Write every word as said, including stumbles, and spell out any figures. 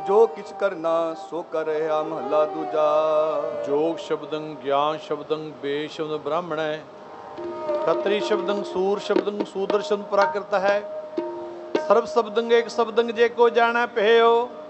ਜੋ ਕਿਛ ਕਰਨਾ ਸੋ ਕਰ ਰਿਹਾ ਮਹੱਲਾ ਦੂਜਾ। जोग शब्दं ज्ञान शब्दं वेद शब्दं ब्राह्मण है, खत्री शब्दं सूर शब्दं शूद्र शब्द प्राकृत है, सर्व शब्दं एक शब्दं जे को जाना पहयो,